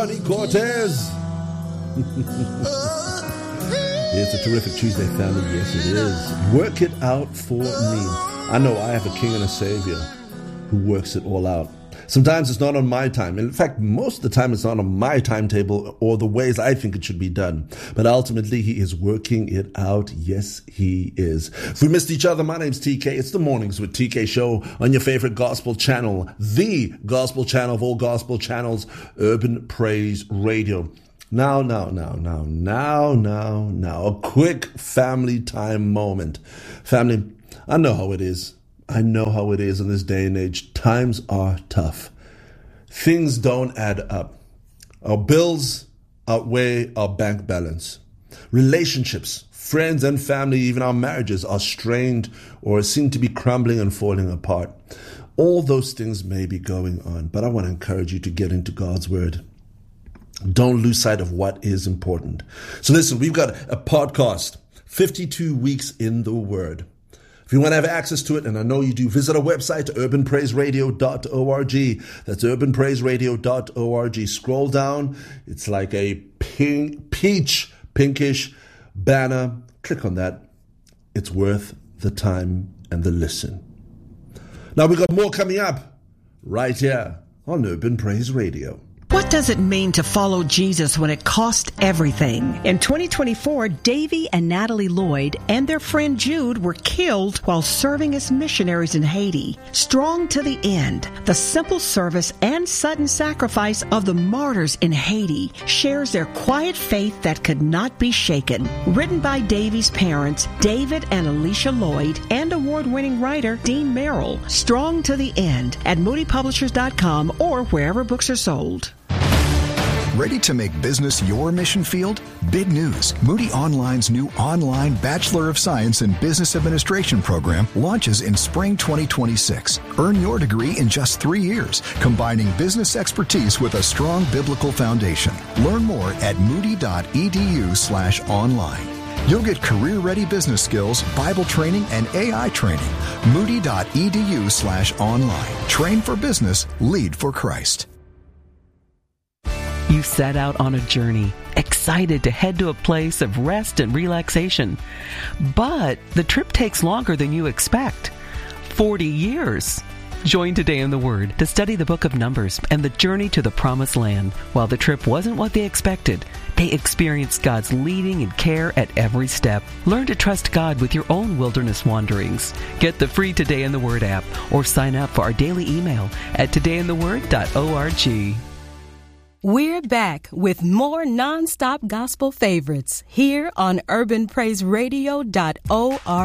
Johnny Cortez. It's a terrific Tuesday, family. Yes, it is. Work it out for me. I know I have a king and a savior who works it all out. Sometimes it's not on my time. In fact, most of the time it's not on my timetable or the ways I think it should be done. But ultimately, he is working it out. Yes, he is. If we missed each other, my name's TK. It's the Mornings with TK show on your favorite gospel channel, the gospel channel of all gospel channels, Urban Praise Radio. Now, a quick family time moment. Family, I know how it is. I know how it is in this day and age. Times are tough. Things don't add up. Our bills outweigh our bank balance. Relationships, friends and family, even our marriages are strained or seem to be crumbling and falling apart. All those things may be going on, but I want to encourage you to get into God's word. Don't lose sight of what is important. So listen, we've got a podcast, 52 Weeks in the Word. If you want to have access to it, and I know you do, visit our website, urbanpraiseradio.org. That's urbanpraiseradio.org. Scroll down. It's like a pinkish banner. Click on that. It's worth the time and the listen. Now we've got more coming up right here on Urban Praise Radio. What does it mean to follow Jesus when it costs everything? In 2024, Davy and Natalie Lloyd and their friend Jude were killed while serving as missionaries in Haiti. Strong to the end, the simple service and sudden sacrifice of the martyrs in Haiti shares their quiet faith that could not be shaken. Written by Davy's parents, David and Alicia Lloyd, and award-winning writer Dean Merrill. Strong to the end at moodypublishers.com or wherever books are sold. Ready to make business your mission field? Big news. Moody Online's new online Bachelor of Science in Business Administration program launches in spring 2026. Earn your degree in just 3 years, combining business expertise with a strong biblical foundation. Learn more at moody.edu/online. You'll get career-ready business skills, Bible training, and AI training. Moody.edu/online. Train for business, lead for Christ. You set out on a journey, excited to head to a place of rest and relaxation. But the trip takes longer than you expect. 40 years. Join Today in the Word to study the book of Numbers and the journey to the Promised Land. While the trip wasn't what they expected, they experienced God's leading and care at every step. Learn to trust God with your own wilderness wanderings. Get the free Today in the Word app or sign up for our daily email at todayintheword.org. We're back with more non-stop gospel favorites here on urbanpraiseradio.org.